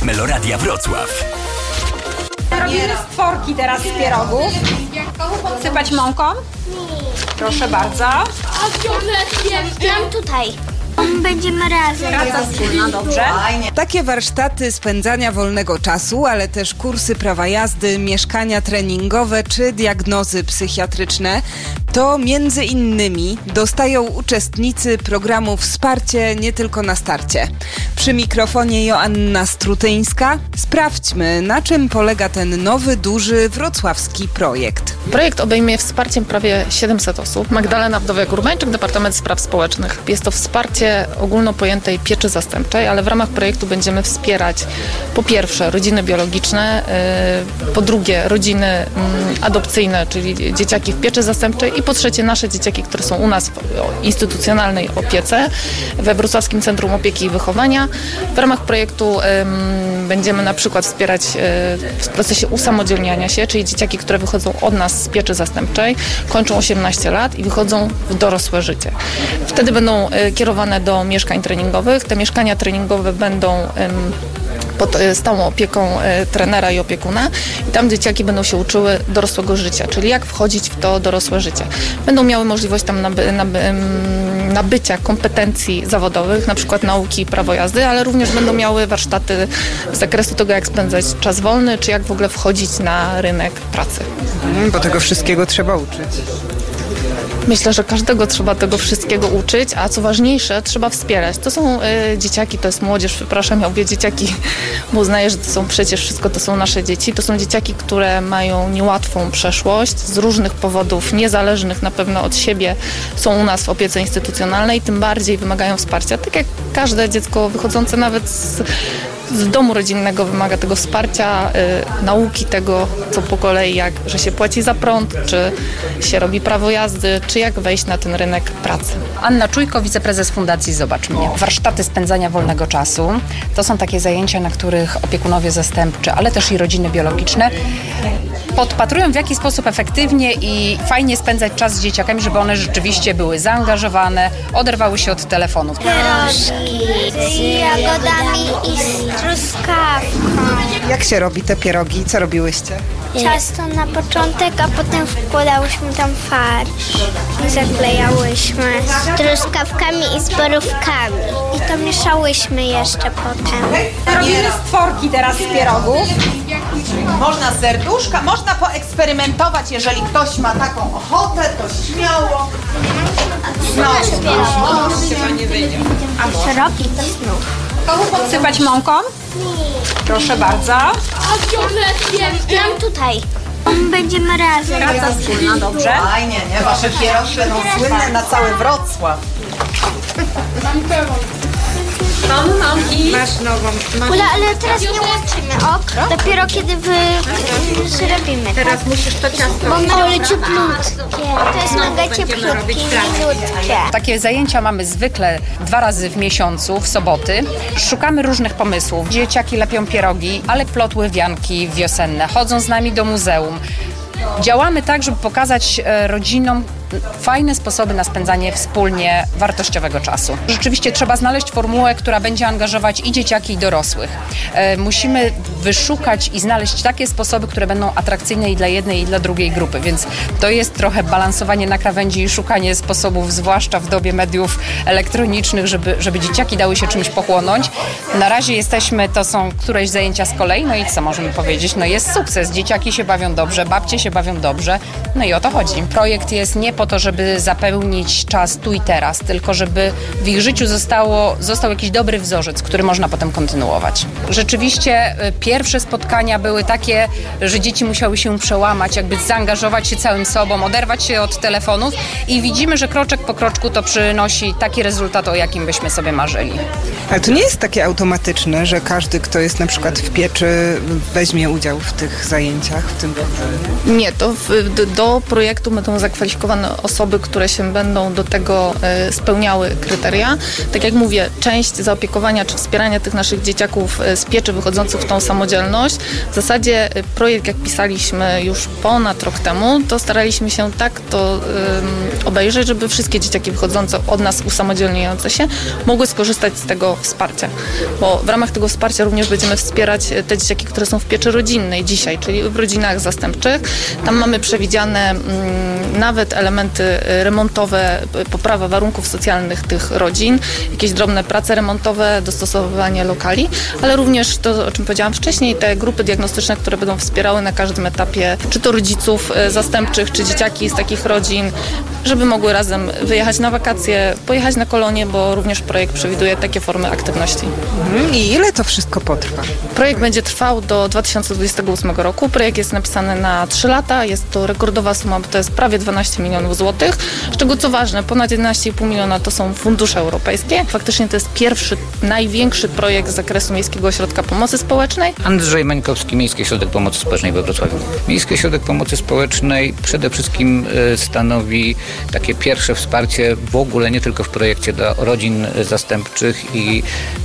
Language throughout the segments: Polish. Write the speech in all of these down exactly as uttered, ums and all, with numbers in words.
Meloradia Wrocław. Robimy stworki teraz z pierogów. Podsypać mąką? Proszę bardzo. Tam tutaj. Będziemy razem. Praca wspólna, dobrze. Takie warsztaty spędzania wolnego czasu, ale też kursy prawa jazdy, mieszkania treningowe czy diagnozy psychiatryczne to między innymi dostają uczestnicy programu Wsparcie nie tylko na starcie. Przy mikrofonie Joanna Strutyńska. Sprawdźmy, na czym polega ten nowy, duży wrocławski projekt. Projekt obejmie wsparciem prawie siedemset osób. Magdalena Wdowiak-Urbańczyk, Departament Spraw Społecznych. Jest to wsparcie ogólnopojętej pieczy zastępczej, ale w ramach projektu będziemy wspierać po pierwsze rodziny biologiczne, yy, po drugie rodziny yy, adopcyjne, czyli dzieciaki w pieczy zastępczej i po trzecie nasze dzieciaki, które są u nas w instytucjonalnej opiece we Wrocławskim Centrum Opieki i Wychowania. W ramach projektu yy, będziemy na przykład wspierać yy, w procesie usamodzielniania się, czyli dzieciaki, które wychodzą od nas z pieczy zastępczej, kończą osiemnaście lat i wychodzą w dorosłe życie. Wtedy będą yy, kierowane do mieszkań treningowych. Te mieszkania treningowe będą ym, pod stałą opieką y, trenera i opiekuna i tam dzieciaki będą się uczyły dorosłego życia, czyli jak wchodzić w to dorosłe życie. Będą miały możliwość tam naby, naby, ym, nabycia kompetencji zawodowych, na przykład nauki prawo jazdy, ale również będą miały warsztaty z zakresu tego, jak spędzać czas wolny, czy jak w ogóle wchodzić na rynek pracy. Mm, bo tego wszystkiego trzeba uczyć. Myślę, że każdego trzeba tego wszystkiego uczyć, a co ważniejsze, trzeba wspierać. To są y, dzieciaki, to jest młodzież, przepraszam, ja mówię dzieciaki, bo uznaję, że to są przecież wszystko, to są nasze dzieci. To są dzieciaki, które mają niełatwą przeszłość z różnych powodów, niezależnych na pewno od siebie, są u nas w opiece instytucjonalnej, tym bardziej wymagają wsparcia. Tak jak każde dziecko wychodzące nawet z z domu rodzinnego wymaga tego wsparcia, y, nauki tego, co po kolei, jak, że się płaci za prąd, czy się robi prawo jazdy, czy jak wejść na ten rynek pracy. Anna Czujko, wiceprezes Fundacji Zobacz Mnie. Warsztaty spędzania wolnego czasu to są takie zajęcia, na których opiekunowie zastępczy, ale też i rodziny biologiczne podpatrują, w jaki sposób efektywnie i fajnie spędzać czas z dzieciakami, żeby one rzeczywiście były zaangażowane, oderwały się od telefonów. Pierożki z jagodami i z truskawką. Jak się robi te pierogi? Co robiłyście? Ciasto na początek, a potem wkładałyśmy tam farsz i zaklejałyśmy z truskawkami i z borówkami. I to mieszałyśmy jeszcze potem. Robimy stworki teraz z pierogów. Można serduszka, można poeksperymentować, jeżeli ktoś ma taką ochotę, to śmiało. No, A co robić znów? Kogo podsypać mąką? Proszę bardzo. Tam tutaj. Będziemy razem. Praca wspólna, dobrze. fajnie, nie? Wasze pierogi będą słynne na cały Wrocław. Mam, mam i... Masz nową. Ula, ale teraz nie łączymy, ok? Dopiero kiedy wy zrobimy. Teraz musisz to ciasto. Bo ale cieplutkie. To jest mega cieplutkie i milutkie. Takie zajęcia mamy zwykle dwa razy w miesiącu, w soboty. Szukamy różnych pomysłów. Dzieciaki lepią pierogi, ale plotły wianki wiosenne. Chodzą z nami do muzeum. Działamy tak, żeby pokazać rodzinom fajne sposoby na spędzanie wspólnie wartościowego czasu. Rzeczywiście trzeba znaleźć formułę, która będzie angażować i dzieciaki, i dorosłych. E, musimy wyszukać i znaleźć takie sposoby, które będą atrakcyjne i dla jednej, i dla drugiej grupy, więc to jest trochę balansowanie na krawędzi i szukanie sposobów, zwłaszcza w dobie mediów elektronicznych, żeby, żeby dzieciaki dały się czymś pochłonąć. Na razie jesteśmy, to są któreś zajęcia z kolei, no i co możemy powiedzieć? No jest sukces, dzieciaki się bawią dobrze, babcie się bawią dobrze, no i o to chodzi. Projekt jest nie po to, żeby zapełnić czas tu i teraz, tylko żeby w ich życiu zostało, został jakiś dobry wzorzec, który można potem kontynuować. Rzeczywiście pierwsze spotkania były takie, że dzieci musiały się przełamać, jakby zaangażować się całym sobą, oderwać się od telefonów i widzimy, że kroczek po kroczku to przynosi taki rezultat, o jakim byśmy sobie marzyli. Ale to nie jest takie automatyczne, że każdy, kto jest na przykład w pieczy, weźmie udział w tych zajęciach, w tym programie? Nie, to w, do, do projektu będą zakwalifikowane osoby, które się będą do tego e, spełniały kryteria. Tak jak mówię, część zaopiekowania czy wspierania tych naszych dzieciaków z pieczy wychodzących w tą samodzielność. W zasadzie projekt, jak pisaliśmy już ponad rok temu, to staraliśmy się tak to um, obejrzeć, żeby wszystkie dzieciaki wychodzące od nas usamodzielniające się mogły skorzystać z tego wsparcia. Bo w ramach tego wsparcia również będziemy wspierać te dzieciaki, które są w pieczy rodzinnej dzisiaj, czyli w rodzinach zastępczych. Tam mamy przewidziane um, nawet elementy remontowe, poprawa warunków socjalnych tych rodzin, jakieś drobne prace remontowe, dostosowywanie lokali, ale również to, o czym powiedziałam wcześniej, te grupy diagnostyczne, które będą wspierały na każdym etapie, czy to rodziców zastępczych, czy dzieciaki z takich rodzin, żeby mogły razem wyjechać na wakacje, pojechać na kolonie, bo również projekt przewiduje takie formy aktywności. I ile to wszystko potrwa? Projekt będzie trwał do dwa tysiące dwudziestego ósmego roku. Projekt jest napisany na trzy lata. Jest to rekordowa suma, bo to jest prawie dwanaście milionów złotych. Z czego co ważne, ponad jedenaście i pół miliona to są fundusze europejskie. Faktycznie to jest pierwszy, największy projekt z zakresu Miejskiego Ośrodka Pomocy Społecznej. Andrzej Mańkowski, Miejski Ośrodek Pomocy Społecznej we Wrocławiu. Miejski Ośrodek Pomocy Społecznej przede wszystkim stanowi takie pierwsze wsparcie w ogóle, nie tylko w projekcie dla rodzin zastępczych i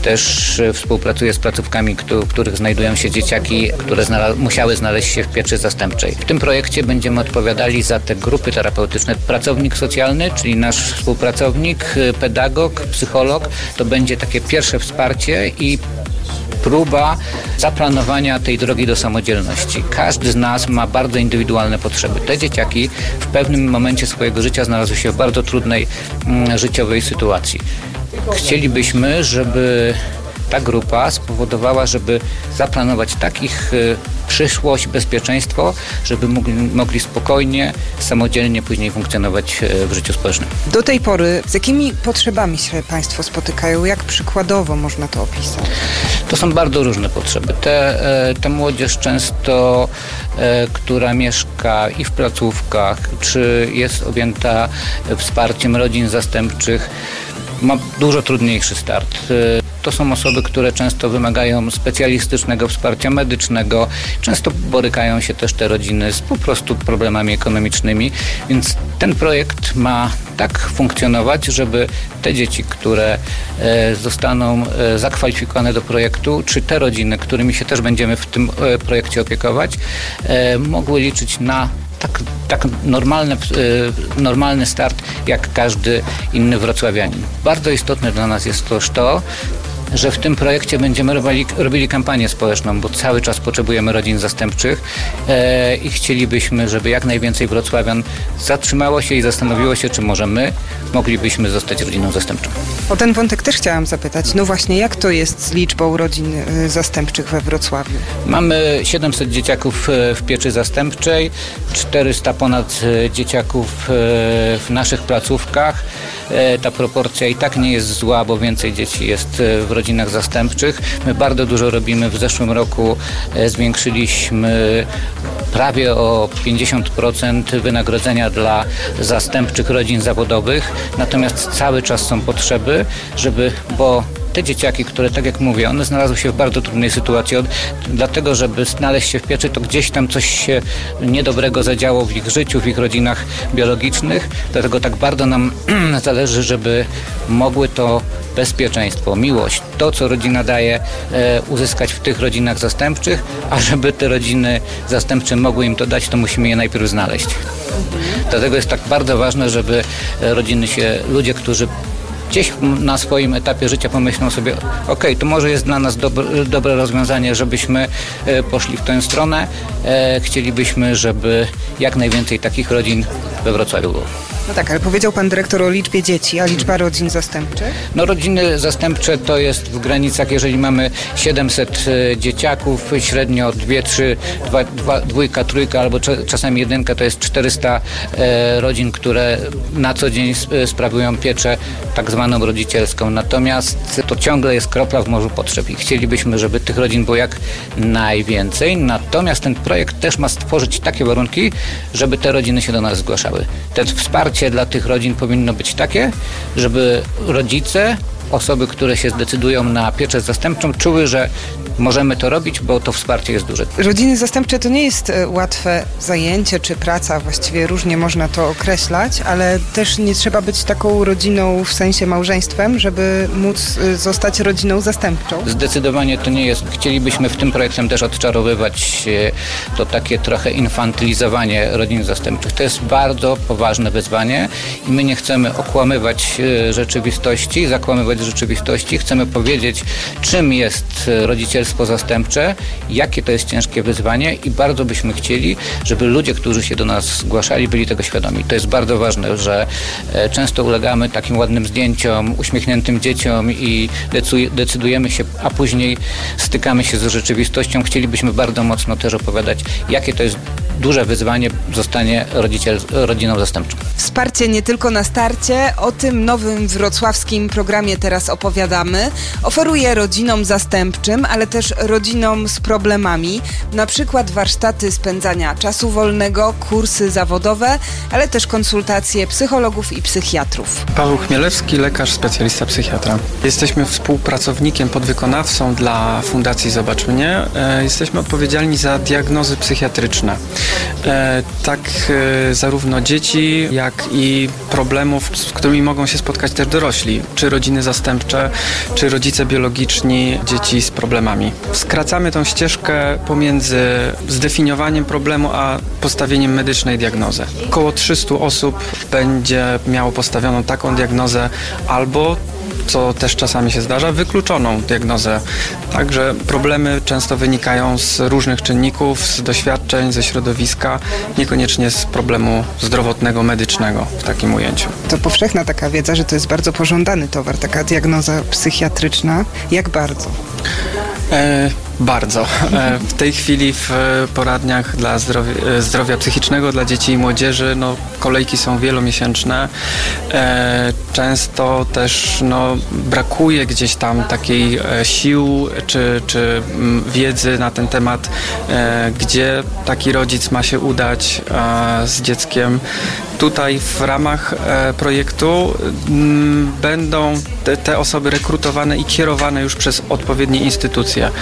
też współpracuje z placówkami, w których znajdują się dzieciaki, które znala- musiały znaleźć się w pieczy zastępczej. W tym projekcie będziemy odpowiadali za te grupy terapeutyczne. Pracownik socjalny, czyli nasz współpracownik, pedagog, psycholog, to będzie takie pierwsze wsparcie i próba zaplanowania tej drogi do samodzielności. Każdy z nas ma bardzo indywidualne potrzeby. Te dzieciaki w pewnym momencie swojego życia znalazły się w bardzo trudnej mm, życiowej sytuacji. Chcielibyśmy, żeby ta grupa spowodowała, żeby zaplanować takich y, przyszłość, bezpieczeństwo, żeby mogli, mogli spokojnie, samodzielnie później funkcjonować y, w życiu społecznym. Do tej pory z jakimi potrzebami się Państwo spotykają? Jak przykładowo można to opisać? To są bardzo różne potrzeby. Te, te młodzież często, która mieszka i w placówkach, czy jest objęta wsparciem rodzin zastępczych, ma dużo trudniejszy start. To są osoby, które często wymagają specjalistycznego wsparcia medycznego. Często borykają się też te rodziny z po prostu problemami ekonomicznymi, więc ten projekt ma tak funkcjonować, żeby te dzieci, które e, zostaną e, zakwalifikowane do projektu, czy te rodziny, którymi się też będziemy w tym e, projekcie opiekować, e, mogły liczyć na tak, tak normalny, e, normalny start, jak każdy inny wrocławianin. Bardzo istotne dla nas jest też to, że w tym projekcie będziemy robili, robili kampanię społeczną, bo cały czas potrzebujemy rodzin zastępczych e, i chcielibyśmy, żeby jak najwięcej wrocławian zatrzymało się i zastanowiło się, czy może my moglibyśmy zostać rodziną zastępczą. O ten wątek też chciałam zapytać. No właśnie, jak to jest z liczbą rodzin y, zastępczych we Wrocławiu? Mamy siedemset dzieciaków w pieczy zastępczej, czterysta ponad dzieciaków w naszych placówkach. Ta proporcja i tak nie jest zła, bo więcej dzieci jest w rodzinach zastępczych. My bardzo dużo robimy. W zeszłym roku zwiększyliśmy prawie o pięćdziesiąt procent wynagrodzenia dla zastępczych rodzin zawodowych. Natomiast cały czas są potrzeby, żeby, bo te dzieciaki, które, tak jak mówię, one znalazły się w bardzo trudnej sytuacji. Od, dlatego, żeby znaleźć się w pieczy, to gdzieś tam coś się niedobrego zadziało w ich życiu, w ich rodzinach biologicznych. Dlatego tak bardzo nam zależy, żeby mogły to bezpieczeństwo, miłość, to, co rodzina daje, e, uzyskać w tych rodzinach zastępczych, a żeby te rodziny zastępcze mogły im to dać, to musimy je najpierw znaleźć. Dlatego jest tak bardzo ważne, żeby rodziny się, ludzie, którzy gdzieś na swoim etapie życia pomyślą sobie, ok, to może jest dla nas dobre, dobre rozwiązanie, żebyśmy e, poszli w tę stronę. E, chcielibyśmy, żeby jak najwięcej takich rodzin we Wrocławiu było. No tak, ale powiedział pan dyrektor o liczbie dzieci, a liczba rodzin zastępczych? No rodziny zastępcze to jest w granicach, jeżeli mamy siedemset dzieciaków, średnio dwie, trzy, dwa, dwa, dwójka, trójka albo czasami jedynka, to jest czterysta e, rodzin, które na co dzień sprawują pieczę tak zwaną rodzicielską. Natomiast to ciągle jest kropla w morzu potrzeb i chcielibyśmy, żeby tych rodzin było jak najwięcej. Natomiast ten projekt też ma stworzyć takie warunki, żeby te rodziny się do nas zgłaszały. Te wsparcie dla tych rodzin powinno być takie, żeby rodzice osoby, które się zdecydują na pieczę zastępczą, czuły, że możemy to robić, bo to wsparcie jest duże. Rodziny zastępcze to nie jest e, łatwe zajęcie czy praca, właściwie różnie można to określać, ale też nie trzeba być taką rodziną w sensie małżeństwem, żeby móc e, zostać rodziną zastępczą. Zdecydowanie to nie jest. Chcielibyśmy w tym projektem też odczarowywać e, to takie trochę infantylizowanie rodzin zastępczych. To jest bardzo poważne wyzwanie i my nie chcemy okłamywać e, rzeczywistości, zakłamywać rzeczywistości. Chcemy powiedzieć, czym jest rodzicielstwo zastępcze, jakie to jest ciężkie wyzwanie i bardzo byśmy chcieli, żeby ludzie, którzy się do nas zgłaszali, byli tego świadomi. To jest bardzo ważne, że e, często ulegamy takim ładnym zdjęciom, uśmiechniętym dzieciom i decydujemy się, a później stykamy się z rzeczywistością. Chcielibyśmy bardzo mocno też opowiadać, jakie to jest duże wyzwanie zostanie rodziciel, rodziną zastępczą. Wsparcie nie tylko na starcie, o tym nowym wrocławskim programie teraz opowiadamy. Oferuje rodzinom zastępczym, ale też rodzinom z problemami, na przykład warsztaty spędzania czasu wolnego, kursy zawodowe, ale też konsultacje psychologów i psychiatrów. Paweł Chmielewski, lekarz, specjalista psychiatra. Jesteśmy współpracownikiem, podwykonawcą dla Fundacji Zobacz Mnie. Jesteśmy odpowiedzialni za diagnozy psychiatryczne. Tak zarówno dzieci, jak i problemów, z którymi mogą się spotkać też dorośli, czy rodziny zastępcze, czy rodzice biologiczni dzieci z problemami. Skracamy tą ścieżkę pomiędzy zdefiniowaniem problemu, a postawieniem medycznej diagnozy. Około trzysta osób będzie miało postawioną taką diagnozę albo, co też czasami się zdarza, wykluczoną diagnozę. Także problemy często wynikają z różnych czynników, z doświadczeń, ze środowiska, niekoniecznie z problemu zdrowotnego, medycznego w takim ujęciu. To powszechna taka wiedza, że to jest bardzo pożądany towar, taka diagnoza psychiatryczna. Jak bardzo? E, bardzo. E, w tej chwili w poradniach dla zdrowia, zdrowia psychicznego dla dzieci i młodzieży no, kolejki są wielomiesięczne. E, często też no, brakuje gdzieś tam takiej e, sił czy, czy m, wiedzy na ten temat, e, gdzie taki rodzic ma się udać e, z dzieckiem. Tutaj w ramach e, projektu m, będą te, te osoby rekrutowane i kierowane już przez odpowiednie instytucje.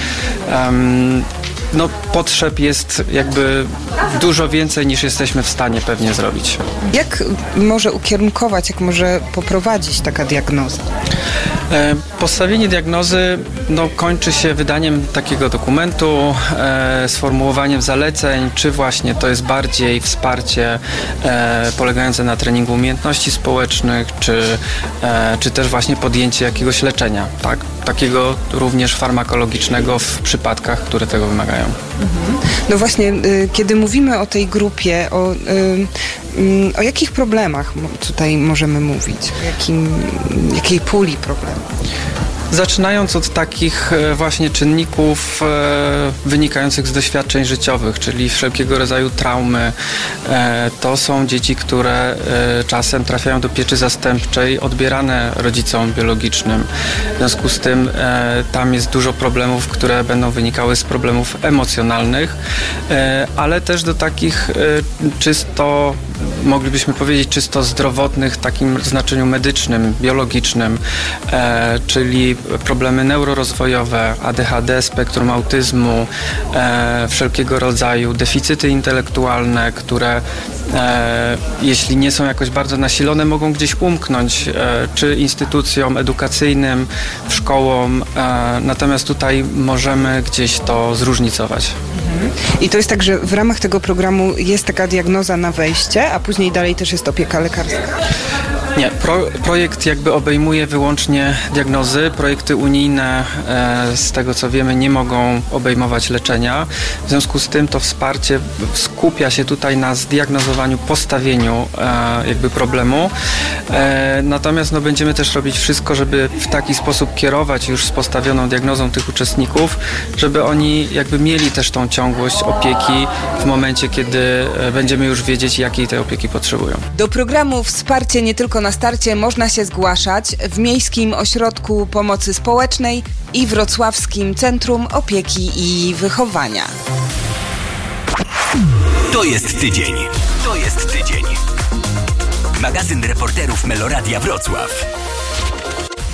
Um, no, potrzeb jest jakby dużo więcej niż jesteśmy w stanie pewnie zrobić. Jak może ukierunkować, jak może poprowadzić taka diagnoza? E, postawienie diagnozy no, kończy się wydaniem takiego dokumentu, e, sformułowaniem zaleceń, czy właśnie to jest bardziej wsparcie e, polegające na treningu umiejętności społecznych, czy, e, czy też właśnie podjęcie jakiegoś leczenia, tak? Takiego również farmakologicznego w przypadkach, które tego wymagają. No właśnie, y, kiedy mówimy o tej grupie, o, y, y, o jakich problemach tutaj możemy mówić? O jakim, jakiej puli problemów? Zaczynając od takich właśnie czynników wynikających z doświadczeń życiowych, czyli wszelkiego rodzaju traumy. To są dzieci, które czasem trafiają do pieczy zastępczej odbierane rodzicom biologicznym. W związku z tym tam jest dużo problemów, które będą wynikały z problemów emocjonalnych, ale też do takich czysto, moglibyśmy powiedzieć, czysto zdrowotnych w takim znaczeniu medycznym, biologicznym, czyli problemy neurorozwojowe, A D H D, spektrum autyzmu, e, wszelkiego rodzaju deficyty intelektualne, które e, jeśli nie są jakoś bardzo nasilone, mogą gdzieś umknąć, e, czy instytucjom edukacyjnym, szkołom, e, natomiast tutaj możemy gdzieś to zróżnicować. I to jest tak, że w ramach tego programu jest taka diagnoza na wejście, a później dalej też jest opieka lekarska? Nie, pro, projekt jakby obejmuje wyłącznie diagnozy. Projekty unijne, e, z tego co wiemy, nie mogą obejmować leczenia. W związku z tym to wsparcie skupia się tutaj na zdiagnozowaniu, postawieniu e, jakby problemu. E, natomiast no, będziemy też robić wszystko, żeby w taki sposób kierować już z postawioną diagnozą tych uczestników, żeby oni jakby mieli też tą ciągłość opieki w momencie, kiedy będziemy już wiedzieć, jakiej tej opieki potrzebują. Do programu Wsparcie nie tylko na starcie można się zgłaszać w Miejskim Ośrodku Pomocy Społecznej i Wrocławskim Centrum Opieki i Wychowania. To jest tydzień. To jest tydzień. Magazyn reporterów Meloradia Wrocław.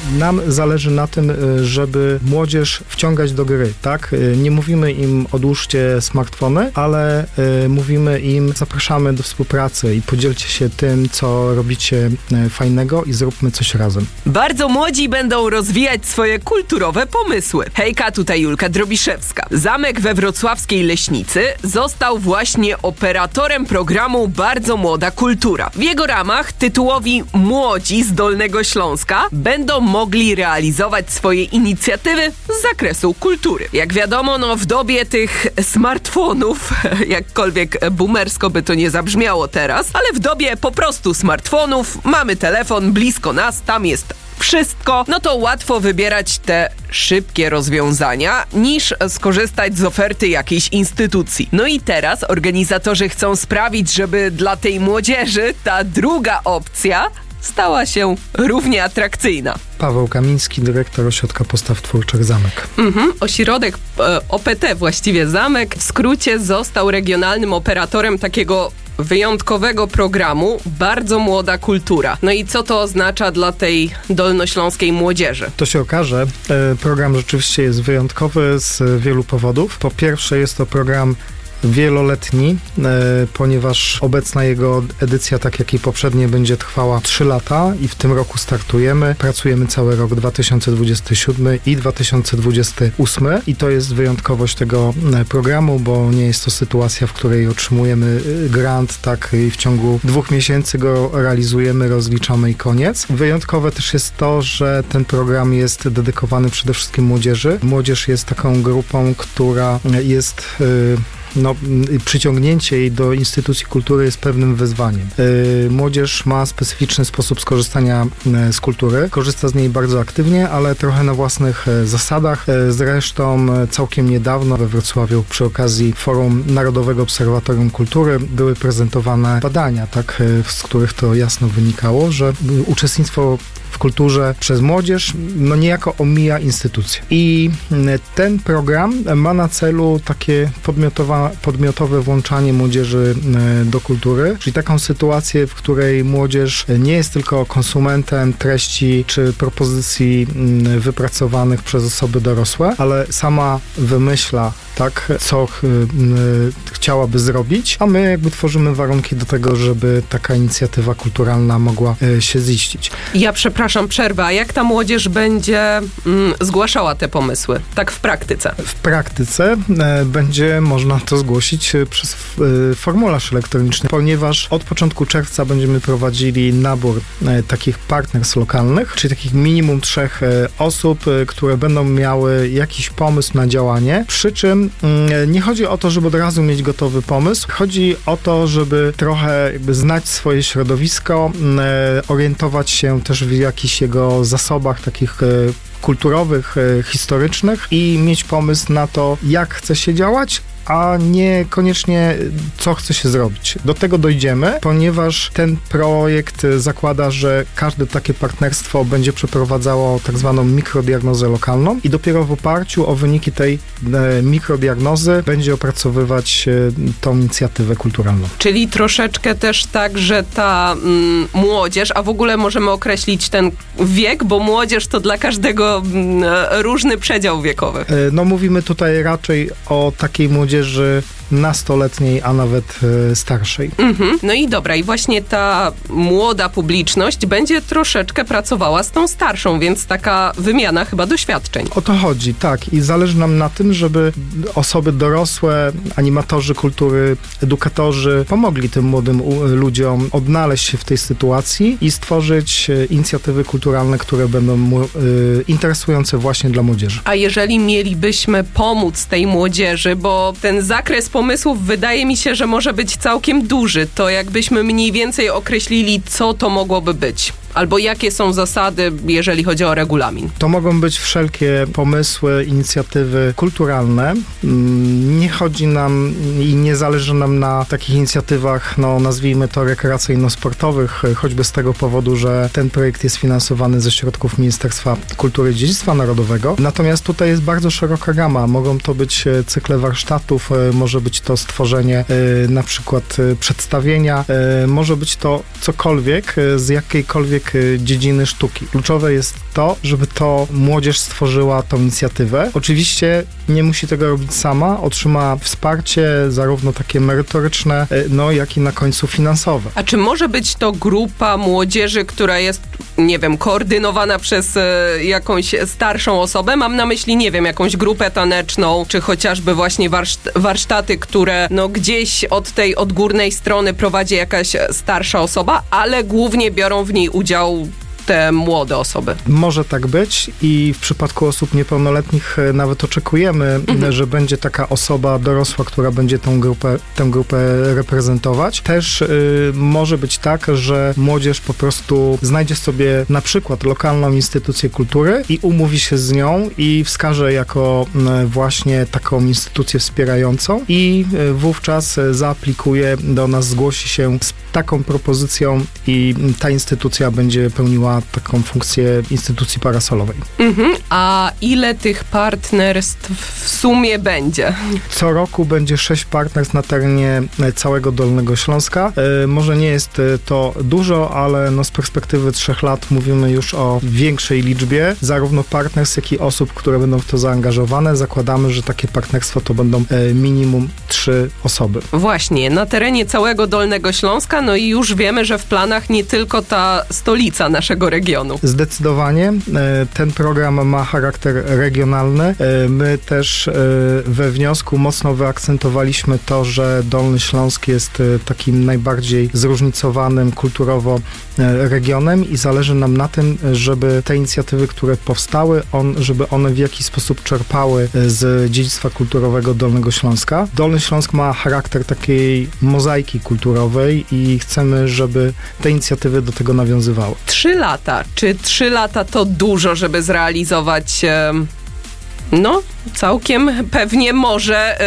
Nam zależy na tym, żeby młodzież wciągać do gry, tak? Nie mówimy im odłóżcie smartfony, ale mówimy im zapraszamy do współpracy i podzielcie się tym, co robicie fajnego i zróbmy coś razem. Bardzo młodzi będą rozwijać swoje kulturowe pomysły. Hejka, tutaj Julka Drobiszewska. Zamek we wrocławskiej Leśnicy został właśnie operatorem programu Bardzo Młoda Kultura. W jego ramach tytułowi młodzi z Dolnego Śląska będą mogli realizować swoje inicjatywy z zakresu kultury. Jak wiadomo, no w dobie tych smartfonów, jakkolwiek boomersko by to nie zabrzmiało teraz, ale w dobie po prostu smartfonów, mamy telefon blisko nas, tam jest wszystko, no to łatwo wybierać te szybkie rozwiązania niż skorzystać z oferty jakiejś instytucji. No i teraz organizatorzy chcą sprawić, żeby dla tej młodzieży ta druga opcja stała się równie atrakcyjna. Paweł Kamiński, dyrektor Ośrodka Postaw Twórczych Zamek. Mhm. Ośrodek e, O P T, właściwie Zamek, w skrócie został regionalnym operatorem takiego wyjątkowego programu Bardzo Młoda Kultura. No i co to oznacza dla tej dolnośląskiej młodzieży? To się okaże. E, program rzeczywiście jest wyjątkowy z wielu powodów. Po pierwsze jest to program wieloletni, e, ponieważ obecna jego edycja, tak jak i poprzednie, będzie trwała trzy lata i w tym roku startujemy. Pracujemy cały rok dwa tysiące dwudziesty siódmy i dwa tysiące dwudziesty ósmy i to jest wyjątkowość tego programu, bo nie jest to sytuacja, w której otrzymujemy grant, tak i w ciągu dwóch miesięcy go realizujemy, rozliczamy i koniec. Wyjątkowe też jest to, że ten program jest dedykowany przede wszystkim młodzieży. Młodzież jest taką grupą, która jest y, No, przyciągnięcie jej do instytucji kultury jest pewnym wyzwaniem. Yy, młodzież ma specyficzny sposób skorzystania yy, z kultury. Korzysta z niej bardzo aktywnie, ale trochę na własnych yy, zasadach. Yy, zresztą yy, całkiem niedawno we Wrocławiu przy okazji Forum Narodowego Obserwatorium Kultury były prezentowane badania, tak, yy, z których to jasno wynikało, że yy, uczestnictwo w kulturze przez młodzież no niejako omija instytucje. I ten program ma na celu takie podmiotowa, podmiotowe włączanie młodzieży do kultury, czyli taką sytuację, w której młodzież nie jest tylko konsumentem treści czy propozycji wypracowanych przez osoby dorosłe, ale sama wymyśla, tak, co ch- chciałaby zrobić, a my jakby tworzymy warunki do tego, żeby taka inicjatywa kulturalna mogła y, się ziścić. Ja przepraszam, przerwę, a jak ta młodzież będzie mm, zgłaszała te pomysły, tak w praktyce? W praktyce y, będzie można to zgłosić y, przez y, formularz elektroniczny, ponieważ od początku czerwca będziemy prowadzili nabór y, takich partners lokalnych, czyli takich minimum trzech y, osób, y, które będą miały jakiś pomysł na działanie, przy czym nie chodzi o to, żeby od razu mieć gotowy pomysł. Chodzi o to, żeby trochę jakby znać swoje środowisko, orientować się też w jakichś jego zasobach takich kulturowych, historycznych i mieć pomysł na to, jak chce się działać, a niekoniecznie co chce się zrobić. Do tego dojdziemy, ponieważ ten projekt zakłada, że każde takie partnerstwo będzie przeprowadzało tak zwaną mikrodiagnozę lokalną i dopiero w oparciu o wyniki tej e, mikrodiagnozy będzie opracowywać e, tą inicjatywę kulturalną. Czyli troszeczkę też tak, że ta mm, młodzież, a w ogóle możemy określić ten wiek, bo młodzież to dla każdego mm, różny przedział wiekowy. E, no mówimy tutaj raczej o takiej młodzieży nastoletniej, a nawet y, starszej. Mhm. No i dobra, i właśnie ta młoda publiczność będzie troszeczkę pracowała z tą starszą, więc taka wymiana chyba doświadczeń. O to chodzi, tak. I zależy nam na tym, żeby osoby dorosłe, animatorzy kultury, edukatorzy pomogli tym młodym ludziom odnaleźć się w tej sytuacji i stworzyć inicjatywy kulturalne, które będą mu, y, interesujące właśnie dla młodzieży. A jeżeli mielibyśmy pomóc tej młodzieży, bo ten zakres pomysłów wydaje mi się, że może być całkiem duży, to jakbyśmy mniej więcej określili, co to mogłoby być. Albo jakie są zasady, jeżeli chodzi o regulamin? To mogą być wszelkie pomysły, inicjatywy kulturalne. Nie chodzi nam i nie zależy nam na takich inicjatywach, no nazwijmy to rekreacyjno-sportowych, choćby z tego powodu, że ten projekt jest finansowany ze środków Ministerstwa Kultury i Dziedzictwa Narodowego. Natomiast tutaj jest bardzo szeroka gama. Mogą to być cykle warsztatów, może być to stworzenie na przykład przedstawienia, może być to cokolwiek z jakiejkolwiek dziedziny sztuki. Kluczowe jest to, żeby to młodzież stworzyła tą inicjatywę. Oczywiście nie musi tego robić sama, otrzyma wsparcie zarówno takie merytoryczne, no jak i na końcu finansowe. A czy może być to grupa młodzieży, która jest, nie wiem, koordynowana przez e, jakąś starszą osobę? Mam na myśli, nie wiem, jakąś grupę taneczną, czy chociażby właśnie warszt- warsztaty, które no gdzieś od tej odgórnej strony prowadzi jakaś starsza osoba, ale głównie biorą w niej udział te młode osoby. Może tak być i w przypadku osób niepełnoletnich nawet oczekujemy, mhm. że będzie taka osoba dorosła, która będzie tą grupę, tę grupę reprezentować. Też y, może być tak, że młodzież po prostu znajdzie sobie na przykład lokalną instytucję kultury i umówi się z nią i wskaże jako y, właśnie taką instytucję wspierającą i y, wówczas zaaplikuje do nas, zgłosi się z taką propozycją i ta instytucja będzie pełniła taką funkcję instytucji parasolowej. Mhm. A ile tych partnerstw w sumie będzie? Co roku będzie sześć partnerstw na terenie całego Dolnego Śląska. E, może nie jest to dużo, ale no z perspektywy trzech lat mówimy już o większej liczbie, zarówno partnerstw, jak i osób, które będą w to zaangażowane. Zakładamy, że takie partnerstwa to będą e, minimum trzy osoby. Właśnie, na terenie całego Dolnego Śląska, no i już wiemy, że w planach nie tylko ta stolica naszego regionu. Zdecydowanie. Ten program ma charakter regionalny. My też we wniosku mocno wyakcentowaliśmy to, że Dolny Śląsk jest takim najbardziej zróżnicowanym kulturowo regionem i zależy nam na tym, żeby te inicjatywy, które powstały, on, żeby one w jakiś sposób czerpały z dziedzictwa kulturowego Dolnego Śląska. Dolny Śląsk ma charakter takiej mozaiki kulturowej i chcemy, żeby te inicjatywy do tego nawiązywały. Trzy lata. Czy trzy lata to dużo, żeby zrealizować um, no, całkiem pewnie może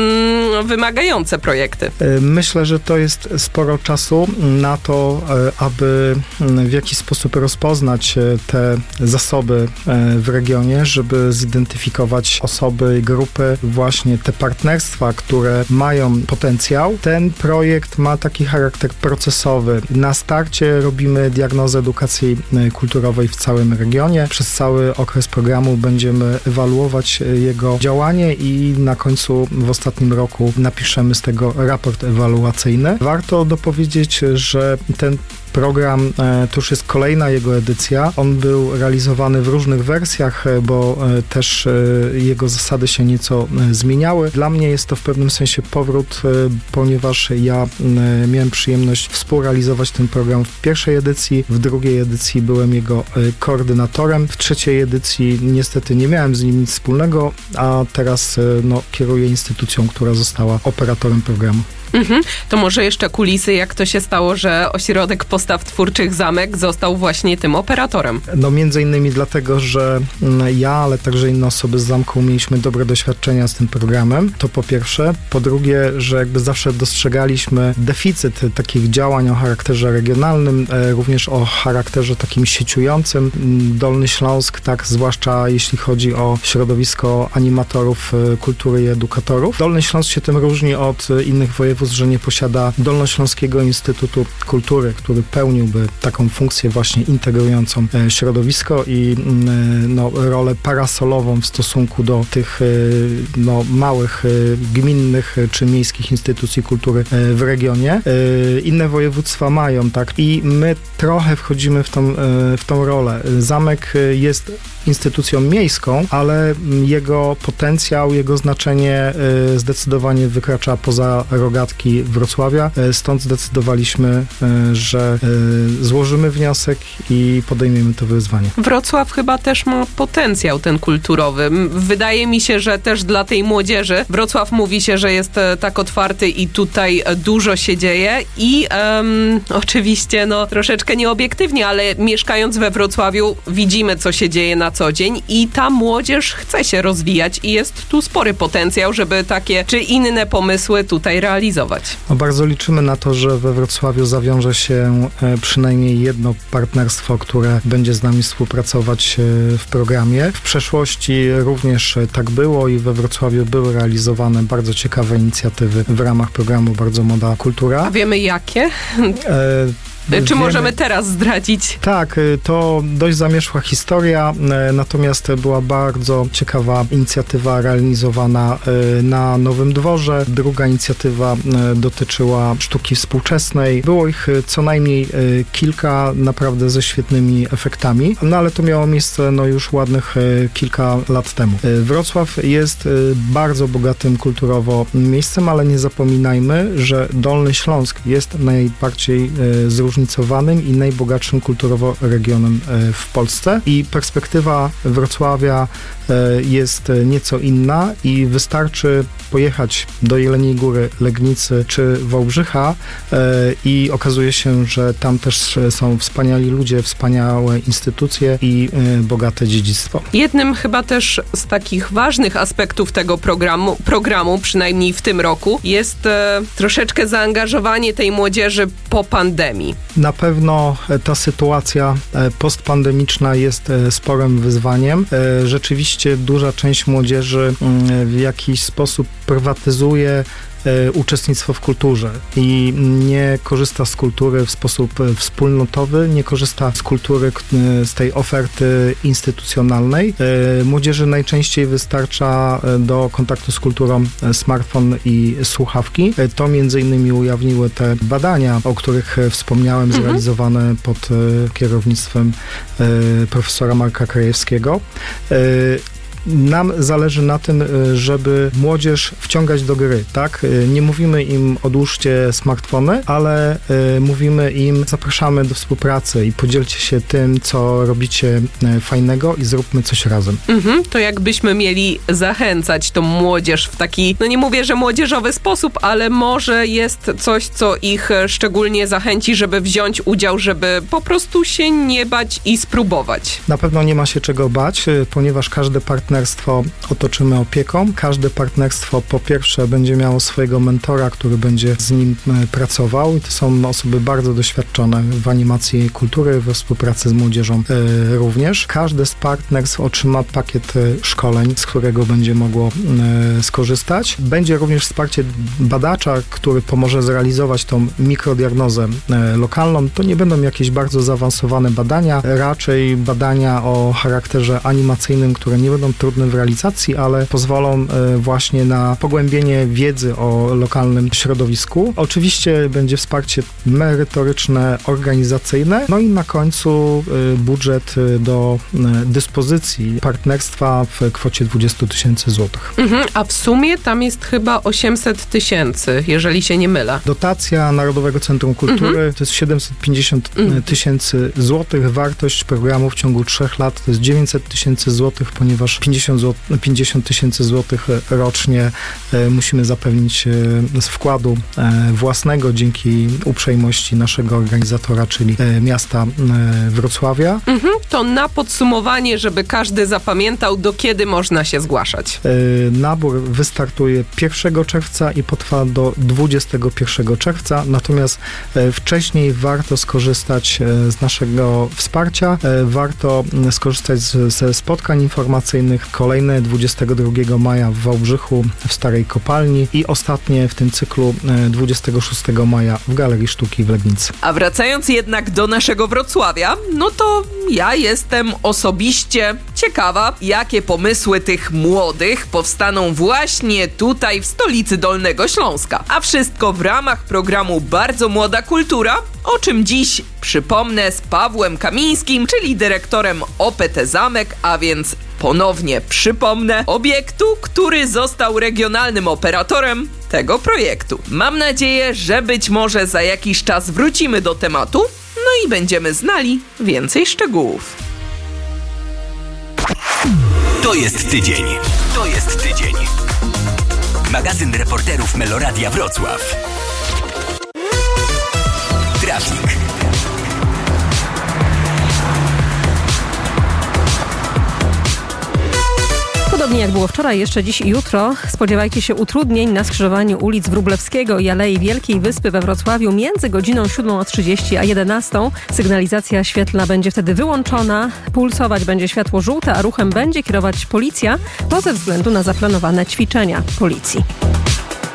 um, wymagające projekty? Myślę, że to jest sporo czasu na to, aby w jakiś sposób rozpoznać te zasoby w regionie, żeby zidentyfikować osoby, grupy, właśnie te partnerstwa, które mają potencjał. Ten projekt ma taki charakter procesowy. Na starcie robimy diagnozę edukacji kulturowej w całym regionie. Przez cały okres programu będziemy ewaluować jego działanie i na końcu w ostatnim roku napiszemy z tego raport ewaluacyjny. Warto dopowiedzieć, że ten program, to już jest kolejna jego edycja. On był realizowany w różnych wersjach, bo też jego zasady się nieco zmieniały. Dla mnie jest to w pewnym sensie powrót, ponieważ ja miałem przyjemność współrealizować ten program w pierwszej edycji, w drugiej edycji byłem jego koordynatorem, w trzeciej edycji niestety nie miałem z nim nic wspólnego, a teraz no, kieruję instytucją, która została operatorem programu. Mhm. To może jeszcze kulisy, jak to się stało, że Ośrodek Postaw Twórczych Zamek został właśnie tym operatorem? No między innymi dlatego, że ja, ale także inne osoby z zamku mieliśmy dobre doświadczenia z tym programem. To po pierwsze. Po drugie, że jakby zawsze dostrzegaliśmy deficyt takich działań o charakterze regionalnym, również o charakterze takim sieciującym. Dolny Śląsk, tak, zwłaszcza jeśli chodzi o środowisko animatorów kultury i edukatorów. Dolny Śląsk się tym różni od innych województw, że nie posiada Dolnośląskiego Instytutu Kultury, który pełniłby taką funkcję właśnie integrującą środowisko i no, rolę parasolową w stosunku do tych no, małych gminnych czy miejskich instytucji kultury w regionie. Inne województwa mają, tak, i my trochę wchodzimy w tą, w tą rolę. Zamek jest instytucją miejską, ale jego potencjał, jego znaczenie zdecydowanie wykracza poza rogatki Wrocławia. Stąd zdecydowaliśmy, że złożymy wniosek i podejmiemy to wyzwanie. Wrocław chyba też ma potencjał ten kulturowy. Wydaje mi się, że też dla tej młodzieży Wrocław mówi się, że jest tak otwarty i tutaj dużo się dzieje i um, oczywiście no troszeczkę nieobiektywnie, ale mieszkając we Wrocławiu widzimy, co się dzieje na co dzień i ta młodzież chce się rozwijać i jest tu spory potencjał, żeby takie czy inne pomysły tutaj realizować. No, bardzo liczymy na to, że we Wrocławiu zawiąże się e, przynajmniej jedno partnerstwo, które będzie z nami współpracować e, w programie. W przeszłości również e, tak było i we Wrocławiu były realizowane bardzo ciekawe inicjatywy w ramach programu Bardzo Młoda Kultura. A wiemy jakie? E, Czy Wiemy. możemy teraz zdradzić? Tak, to dość zamierzchła historia, natomiast była bardzo ciekawa inicjatywa realizowana na Nowym Dworze. Druga inicjatywa dotyczyła sztuki współczesnej. Było ich co najmniej kilka, naprawdę ze świetnymi efektami, no ale to miało miejsce no już ładnych kilka lat temu. Wrocław jest bardzo bogatym kulturowo miejscem, ale nie zapominajmy, że Dolny Śląsk jest najbardziej zróżnicowanym i najbogatszym kulturowo regionem w Polsce i perspektywa Wrocławia jest nieco inna i wystarczy pojechać do Jeleniej Góry, Legnicy czy Wałbrzycha i okazuje się, że tam też są wspaniali ludzie, wspaniałe instytucje i bogate dziedzictwo. Jednym chyba też z takich ważnych aspektów tego programu, programu przynajmniej w tym roku, jest e, troszeczkę zaangażowanie tej młodzieży po pandemii. Na pewno ta sytuacja postpandemiczna jest sporym wyzwaniem. Rzeczywiście duża część młodzieży w jakiś sposób prywatyzuje uczestnictwo w kulturze i nie korzysta z kultury w sposób wspólnotowy, nie korzysta z kultury, z tej oferty instytucjonalnej. Młodzieży najczęściej wystarcza do kontaktu z kulturą smartfon i słuchawki. To między innymi ujawniły te badania, o których wspomniałem, mhm. zrealizowane pod kierownictwem profesora Marka Krajewskiego. Nam zależy na tym, żeby młodzież wciągać do gry, tak? Nie mówimy im odłóżcie smartfony, ale mówimy im zapraszamy do współpracy i podzielcie się tym, co robicie fajnego i zróbmy coś razem. Mhm, to jakbyśmy mieli zachęcać tą młodzież w taki, no nie mówię, że młodzieżowy sposób, ale może jest coś, co ich szczególnie zachęci, żeby wziąć udział, żeby po prostu się nie bać i spróbować. Na pewno nie ma się czego bać, ponieważ każdy partner partnerstwo otoczymy opieką. Każde partnerstwo po pierwsze będzie miało swojego mentora, który będzie z nim pracował i to są osoby bardzo doświadczone w animacji kultury, we współpracy z młodzieżą e, również. Każde z partnerstw otrzyma pakiet szkoleń, z którego będzie mogło e, skorzystać. Będzie również wsparcie badacza, który pomoże zrealizować tą mikrodiagnozę e, lokalną. To nie będą jakieś bardzo zaawansowane badania, raczej badania o charakterze animacyjnym, które nie będą trudne w realizacji, ale pozwolą e, właśnie na pogłębienie wiedzy o lokalnym środowisku. Oczywiście będzie wsparcie merytoryczne, organizacyjne, no i na końcu e, budżet do e, dyspozycji partnerstwa w kwocie dwadzieścia tysięcy złotych. Mhm, a w sumie tam jest chyba osiemset tysięcy, jeżeli się nie mylę. Dotacja Narodowego Centrum Kultury mhm. to jest siedemset pięćdziesiąt tysięcy złotych. Wartość programu w ciągu trzech lat to jest dziewięćset tysięcy złotych, ponieważ pięćdziesiąt tysięcy złotych rocznie e, musimy zapewnić e, z wkładu e, własnego dzięki uprzejmości naszego organizatora, czyli e, miasta e, Wrocławia. Mhm, to na podsumowanie, żeby każdy zapamiętał, do kiedy można się zgłaszać. E, nabór wystartuje pierwszego czerwca i potrwa do dwudziestego pierwszego czerwca, natomiast e, wcześniej warto skorzystać e, z naszego wsparcia, e, warto skorzystać z, ze spotkań informacyjnych. Kolejne dwudziestego drugiego maja w Wałbrzychu w Starej Kopalni i ostatnie w tym cyklu dwudziestego szóstego maja w Galerii Sztuki w Legnicy. A wracając jednak do naszego Wrocławia, no to ja jestem osobiście ciekawa, jakie pomysły tych młodych powstaną właśnie tutaj w stolicy Dolnego Śląska. A wszystko w ramach programu Bardzo Młoda Kultura, o czym dziś przypomnę z Pawłem Kamińskim, czyli dyrektorem O P T Zamek, a więc ponownie przypomnę, obiektu, który został regionalnym operatorem tego projektu. Mam nadzieję, że być może za jakiś czas wrócimy do tematu, no i będziemy znali więcej szczegółów. To jest tydzień. To jest tydzień. Magazyn reporterów Meloradia Wrocław. Trafik. Podobnie jak było wczoraj, jeszcze dziś i jutro spodziewajcie się utrudnień na skrzyżowaniu ulic Wróblewskiego i Alei Wielkiej Wyspy we Wrocławiu między godziną siódmą trzydzieści a jedenastą. Sygnalizacja świetlna będzie wtedy wyłączona, pulsować będzie światło żółte, a ruchem będzie kierować policja, to ze względu na zaplanowane ćwiczenia policji.